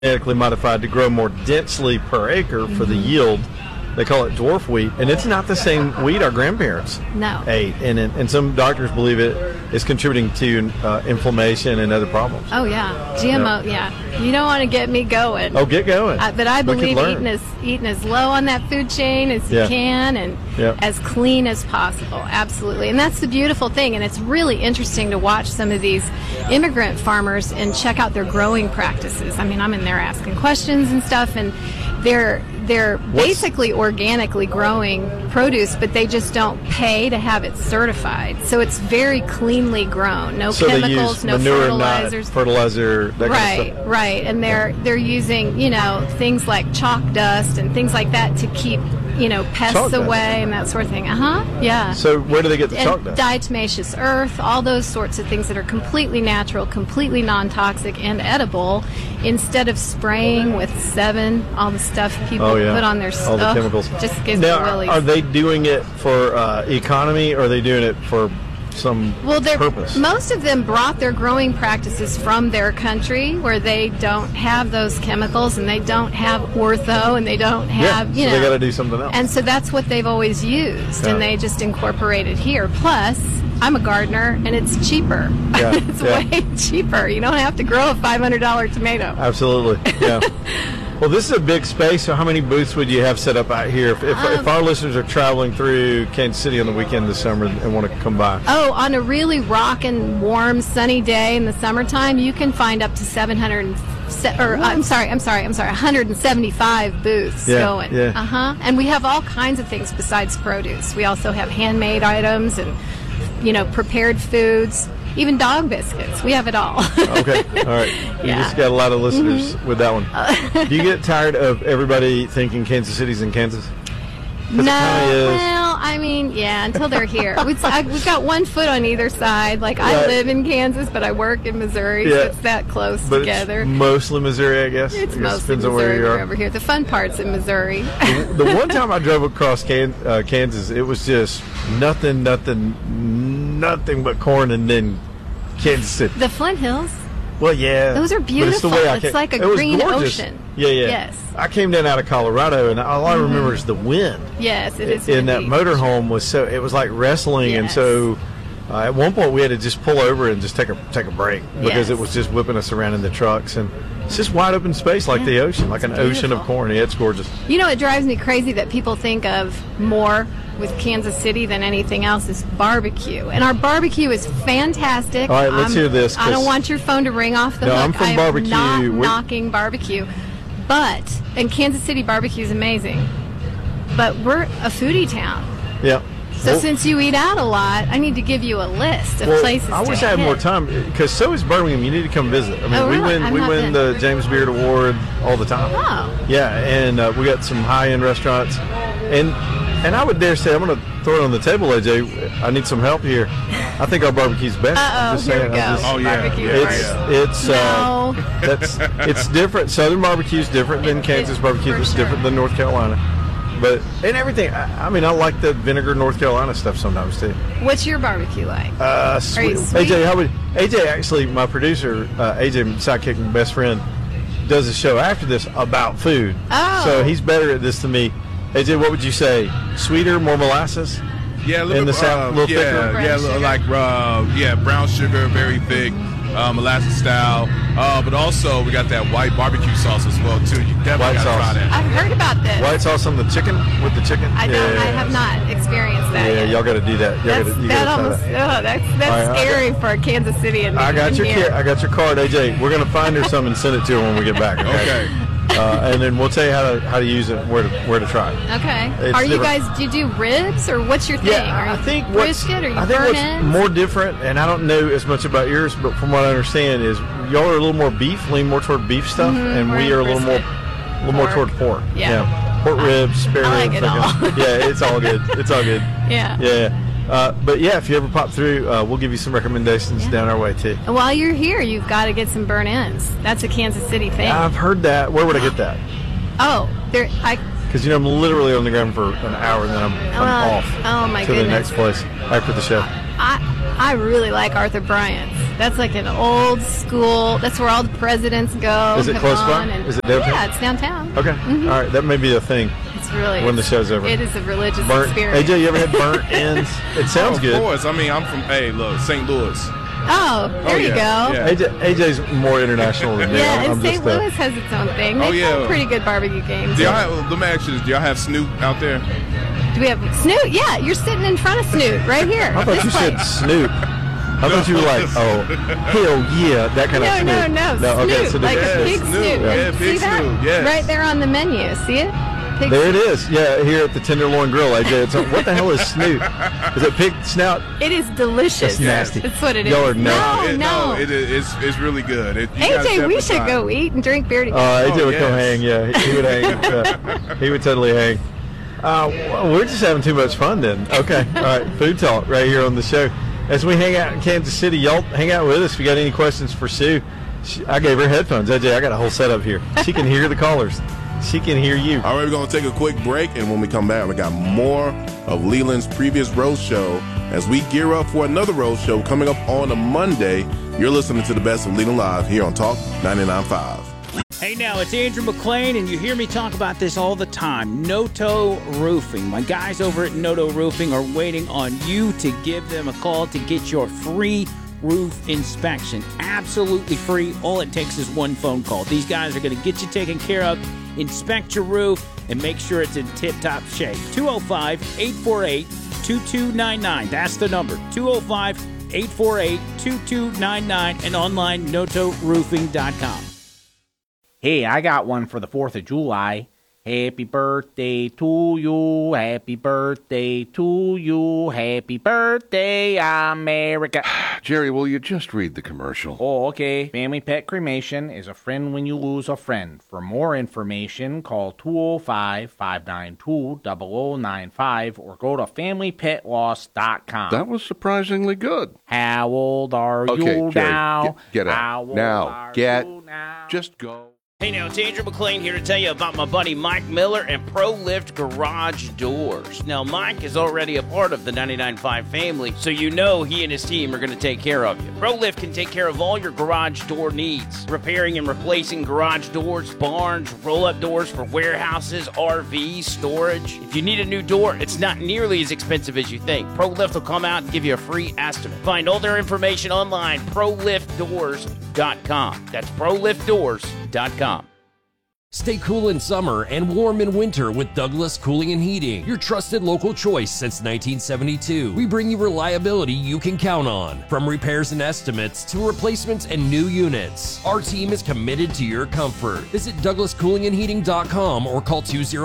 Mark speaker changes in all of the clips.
Speaker 1: genetically modified to grow more densely per acre for the yield. They call it dwarf wheat, and it's not the same wheat our grandparents ate. And some doctors believe it is contributing to inflammation and other problems.
Speaker 2: Oh, yeah. GMO, yeah. You don't want to get me going.
Speaker 1: Oh, get going.
Speaker 2: But I believe eating as low on that food chain as you can and as clean as possible. Absolutely. And that's the beautiful thing. And it's really interesting to watch some of these immigrant farmers and check out their growing practices. I mean, I'm in there asking questions and stuff, and they're basically organically growing produce, but they just don't pay to have it certified. So it's very cleanly grown. No chemicals, no fertilizers.
Speaker 1: Fertilizer, that kind of stuff.
Speaker 2: Right. And they're using, things like chalk dust and things like that to keep, pests away and that sort of thing. Yeah.
Speaker 1: So where do they get the chalk dust?
Speaker 2: Diatomaceous earth, all those sorts of things that are completely natural, completely non-toxic and edible, instead of spraying with all the stuff people put on their stuff.
Speaker 1: All the chemicals.
Speaker 2: Just gives
Speaker 1: now,
Speaker 2: me willies.
Speaker 1: Are they doing it for economy, or are they doing it for some purpose?
Speaker 2: Most of them brought their growing practices from their country, where they don't have those chemicals and they don't have ortho and they don't have,
Speaker 1: so they got to do something else.
Speaker 2: And so that's what they've always used, and they just incorporate it here. Plus, I'm a gardener, and it's cheaper. It's way cheaper. You don't have to grow a $500 tomato.
Speaker 1: Absolutely, yeah. Well, this is a big space, so how many booths would you have set up out here if our listeners are traveling through Kansas City on the weekend this summer and want to come by?
Speaker 2: Oh, on a really rockin', warm, sunny day in the summertime, you can find up to 175 booths going.
Speaker 1: Yeah.
Speaker 2: And we have all kinds of things besides produce. We also have handmade items and, prepared foods. Even dog biscuits. We have it all.
Speaker 1: Okay. All right. You just got a lot of listeners with that one. Do you get tired of everybody thinking Kansas City's in Kansas?
Speaker 2: No. Well, I mean, until they're here. We've got one foot on either side. Like, I live in Kansas, but I work in Missouri, so it's that close together.
Speaker 1: It's mostly Missouri, I guess.
Speaker 2: It's mostly Missouri. We're over here. The fun part's in Missouri.
Speaker 1: The one time I drove across Kansas, it was just nothing but corn, and then Kansas City.
Speaker 2: The Flint Hills.
Speaker 1: Well, yeah.
Speaker 2: Those are beautiful. It's like a green ocean.
Speaker 1: Yeah.
Speaker 2: Yes.
Speaker 1: I came down out of Colorado, and all I remember is the wind.
Speaker 2: Yes, it is.
Speaker 1: And that motorhome it was like wrestling, and so at one point we had to just pull over and just take a break because it was just whipping us around in the trucks, and it's just wide open space like the ocean, like an ocean of corn. Yeah, it's gorgeous.
Speaker 2: It drives me crazy that people think of more with Kansas City than anything else is barbecue. And our barbecue is fantastic.
Speaker 1: All right, let's hear this.
Speaker 2: I don't want your phone to ring off the hook.
Speaker 1: I'm from barbecue.
Speaker 2: I'm not knocking barbecue. And Kansas City barbecue is amazing. But we're a foodie town.
Speaker 1: Yeah.
Speaker 2: So since you eat out a lot, I need to give you a list of places to
Speaker 1: I wish I had more time, because so is Birmingham. You need to come visit. I mean, we win the James Beard Award all the time.
Speaker 2: Oh.
Speaker 1: Yeah, and we got some high-end restaurants. And I would dare say, I'm going to throw it on the table, AJ. I need some help here. I think our barbecue's best.
Speaker 2: Here we go.
Speaker 1: Barbecue. It's different. Southern barbecue's different than Kansas barbecue. It's different than North Carolina. And everything. I mean, I like the vinegar North Carolina stuff sometimes too.
Speaker 2: What's your barbecue like?
Speaker 1: Sweet. AJ, actually, my producer, AJ, sidekick and best friend, does a show after this about food.
Speaker 2: Oh.
Speaker 1: So he's better at this than me. AJ, what would you say? Sweeter, more molasses?
Speaker 3: Yeah, a little
Speaker 1: in the South, a little thicker.
Speaker 3: Brown sugar, very thick, molasses style. But also we got that white barbecue sauce as well too. You definitely got to try that.
Speaker 2: I've heard about this.
Speaker 1: White sauce on the chicken with the chicken.
Speaker 2: I have not experienced that.
Speaker 1: Yeah, y'all got to do that.
Speaker 2: That's scary for Kansas City and
Speaker 1: I got I got your card, AJ. We're gonna find her some and send it to her when we get back.
Speaker 3: Okay.
Speaker 1: And then we'll tell you how to use it, where to try it.
Speaker 2: Okay. Do you do ribs, or what's your thing?
Speaker 1: Yeah, I think
Speaker 2: brisket, or you
Speaker 1: I think
Speaker 2: burn
Speaker 1: what's
Speaker 2: ends?
Speaker 1: more different, and I don't know as much about yours, but from what I understand is y'all are a little more beef, lean more toward beef stuff, and we are a little more toward pork.
Speaker 2: Yeah.
Speaker 1: Pork ribs, spare ribs.
Speaker 2: I like it all.
Speaker 1: Yeah, it's all good. It's all good.
Speaker 2: Yeah.
Speaker 1: Yeah. But yeah, if you ever pop through, we'll give you some recommendations down our way too.
Speaker 2: And while you're here, you've got to get some burn ends. That's a Kansas City thing.
Speaker 1: I've heard that. Where would I get that? Because I'm literally on the ground for an hour, and then I'm off
Speaker 2: oh my
Speaker 1: to
Speaker 2: goodness.
Speaker 1: the next place after the show.
Speaker 2: I really like Arthur Bryant's. That's like an old school. That's where all the presidents go.
Speaker 1: Is it close by? Is it downtown?
Speaker 2: Yeah, it's downtown.
Speaker 1: Okay. Mm-hmm. All right. That may be a thing.
Speaker 2: It's really
Speaker 1: when the show's over.
Speaker 2: It is a religious experience.
Speaker 1: AJ, you ever had burnt ends? It sounds good.
Speaker 3: Of course. I mean, I'm from St. Louis.
Speaker 2: Oh, there you go.
Speaker 3: Yeah.
Speaker 1: AJ's more international than me.
Speaker 2: Yeah, and St. Louis has its own thing. They have pretty good barbecue games.
Speaker 3: Let me ask you this. Do y'all have Snoot out there?
Speaker 2: Do we have Snoot? Yeah, you're sitting in front of Snoot right here.
Speaker 1: I thought you said Snoot. I thought you were like, oh, hell yeah, that kind of Snoot.
Speaker 2: No, Snoot,
Speaker 1: okay, so
Speaker 2: like a big Snoot.
Speaker 3: Yeah,
Speaker 2: see
Speaker 3: big
Speaker 2: that?
Speaker 3: Snoot, yes.
Speaker 2: Right there on the menu. See it? Pig
Speaker 1: there it is. Yeah, here at the Tenderloin Grill, AJ. What the hell is Snoot? Is it pig snout?
Speaker 2: It is delicious.
Speaker 1: That's nasty.
Speaker 2: That's what it is.
Speaker 1: Y'all are nasty.
Speaker 2: No.
Speaker 3: It's really good.
Speaker 2: AJ, we should go eat and drink beer together.
Speaker 1: AJ would come hang. Yeah, he would hang. He would totally hang. We're just having too much fun then. Okay. All right. Food talk right here on the show. As we hang out in Kansas City, y'all hang out with us. If you got any questions for Sue, I gave her headphones. AJ, I got a whole setup here. She can hear the callers. She can hear you.
Speaker 4: All right, we're going to take a quick break, and when we come back, we got more of Leland's previous roast show as we gear up for another roast show coming up on a Monday. You're listening to the best of Leland Live here on Talk 99.5.
Speaker 5: Hey now, it's Andrew McClain, and you hear me talk about this all the time. Noto Roofing. My guys over at Noto Roofing are waiting on you to give them a call to get your free roof inspection. Absolutely free. All it takes is one phone call. These guys are going to get you taken care of, inspect your roof, and make sure it's in tip-top shape. 205-848-2299. That's the number. 205-848-2299 and online notoroofing.com. Hey, I got one for the 4th of July. Happy birthday to you, happy birthday to you, happy birthday, America.
Speaker 6: Jerry, will you just read the commercial?
Speaker 5: Oh, okay. Family Pet Cremation is a friend when you lose a friend. For more information, call 205-592-0095 or go to FamilyPetLoss.com.
Speaker 6: That was surprisingly good.
Speaker 5: How old are you
Speaker 6: Jerry,
Speaker 5: now?
Speaker 6: Get out.
Speaker 5: How old
Speaker 6: now.
Speaker 5: Are
Speaker 6: Get.
Speaker 5: you now?
Speaker 6: Just go.
Speaker 5: Hey now, it's Andrew McClain here to tell you about my buddy Mike Miller and ProLift Garage Doors. Now, Mike is already a part of the 99.5 family, so you know he and his team are going to take care of you. ProLift can take care of all your garage door needs. Repairing and replacing garage doors, barns, roll-up doors for warehouses, RVs, storage. If you need a new door, it's not nearly as expensive as you think. ProLift will come out and give you a free estimate. Find all their information online, ProLiftDoors.com. That's ProLiftDoors.com.
Speaker 7: Stay cool in summer and warm in winter with Douglas Cooling and Heating, your trusted local choice since 1972. We bring you reliability you can count on, from repairs and estimates to replacements and new units. Our team is committed to your comfort. Visit DouglasCoolingandHeating.com or call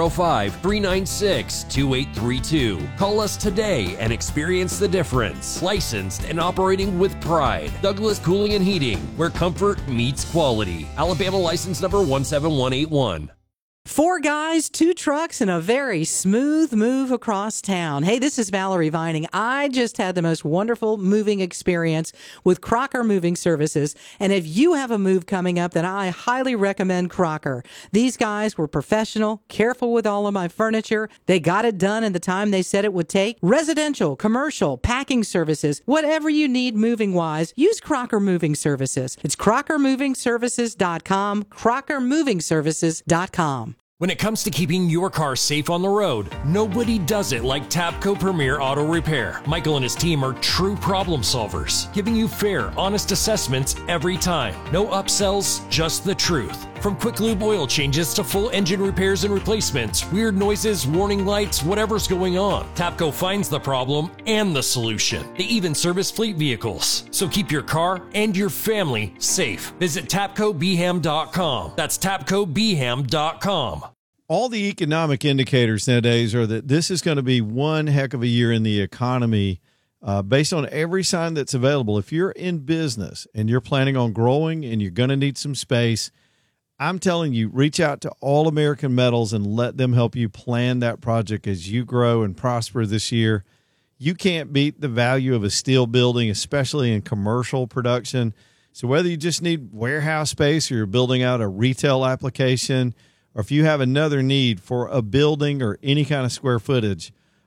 Speaker 7: 205-396-2832. Call us today and experience the difference. Licensed and operating with pride. Douglas Cooling and Heating, where comfort meets quality. Alabama license number 17181.
Speaker 8: 4 guys, 2 trucks, and a very smooth move across town. Hey, this is Valerie Vining. I just had the most wonderful moving experience with Crocker Moving Services. And if you have a move coming up, then I highly recommend Crocker. These guys were professional, careful with all of my furniture. They got it done in the time they said it would take. Residential, commercial, packing services, whatever you need moving-wise, use Crocker Moving Services. It's CrockerMovingServices.com, CrockerMovingServices.com.
Speaker 7: When it comes to keeping your car safe on the road, nobody does it like Tapco Premier Auto Repair. Michael and his team are true problem solvers, giving you fair, honest assessments every time. No upsells, just the truth. From quick lube oil changes to full engine repairs and replacements, weird noises, warning lights, whatever's going on, Tapco finds the problem and the solution. They even service fleet vehicles. So keep your car and your family safe. Visit TapcoBeham.com. That's TapcoBeham.com.
Speaker 1: All the economic indicators nowadays are that this is going to be one heck of a year in the economy based on every sign that's available. If you're in business and you're planning on growing and you're going to need some space, I'm telling you, reach out to All American Metals and let them help you plan that project as you grow and prosper this year. You can't beat the value of a steel building, especially in commercial production. So whether you just need warehouse space or you're building out a retail application, or if you have another need for a building or any kind of square footage,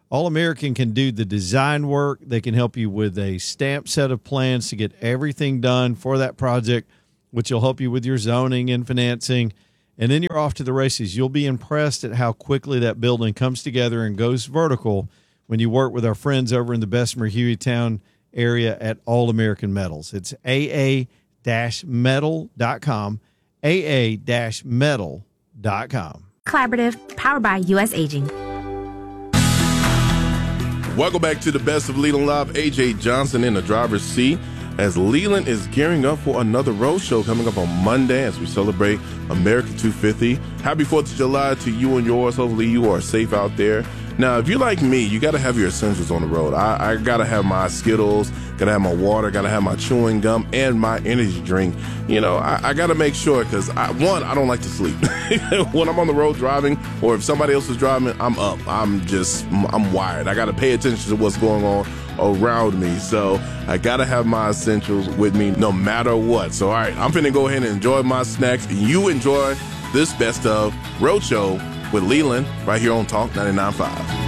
Speaker 1: All American can do the design work. They can help you with a stamped set of plans to get everything done for that project, which will help you with your zoning and financing. And then you're off to the races. You'll be impressed at how quickly that building comes together and goes vertical when you work with our friends over in the Bessemer Hueytown area at All American Metals. It's aa-metal.com, aa-metal.com.
Speaker 9: Collaborative, powered by U.S. Aging.
Speaker 4: Welcome back to the Best of Leland Live. AJ Johnson in the driver's seat as Leland is gearing up for another road show coming up on Monday as we celebrate America 250. Happy 4th of July to you and yours. Hopefully you are safe out there. Now, if you're like me, you got to have your essentials on the road. I got to have my Skittles, got to have my water, got to have my chewing gum, and my energy drink. You know, I got to make sure because, I don't like to sleep. When I'm on the road driving or if somebody else is driving, I'm up. I'm wired. I got to pay attention to what's going on around me. So I got to have my essentials with me no matter what. So, all right, I'm finna go ahead and enjoy my snacks. You enjoy this Best of Road Show with Leland right here on Talk 99.5.